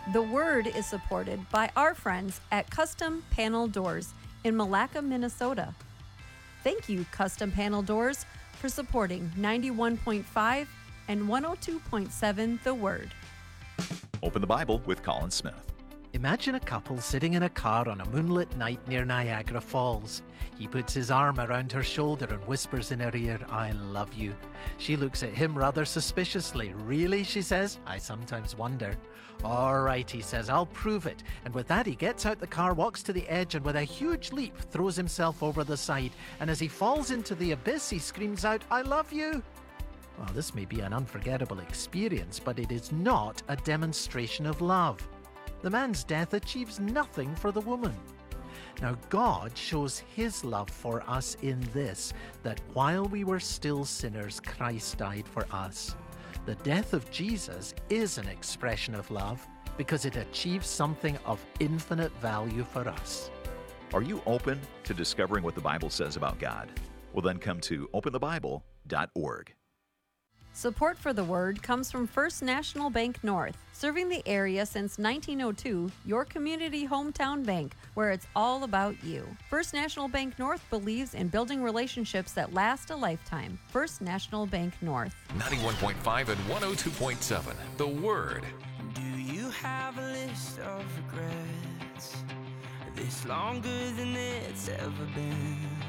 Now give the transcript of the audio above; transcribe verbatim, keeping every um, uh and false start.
The Word is supported by our friends at Custom Panel Doors in Malacca, Minnesota. Thank you, Custom Panel Doors, for supporting ninety-one point five and one oh two point seven The Word. Open the Bible with Colin Smith. Imagine a couple sitting in a car on a moonlit night near Niagara Falls. He puts his arm around her shoulder and whispers in her ear, "I love you." She looks at him rather suspiciously. "Really?" she says. "I sometimes wonder." "All right," he says, "I'll prove it." And with that, he gets out the car, walks to the edge, and with a huge leap, throws himself over the side. And as he falls into the abyss, he screams out, "I love you." Well, this may be an unforgettable experience, but it is not a demonstration of love. The man's death achieves nothing for the woman. Now, God shows his love for us in this, that while we were still sinners, Christ died for us. The death of Jesus is an expression of love because it achieves something of infinite value for us. Are you open to discovering what the Bible says about God? Well, then come to open the bible dot org. Support for the Word comes from First National Bank North, serving the area since nineteen oh two, your community hometown bank, where it's all about you. First National Bank North believes in building relationships that last a lifetime. First National Bank North. ninety-one point five and one oh two point seven, The Word. Do you have a list of regrets? This longer than it's ever been?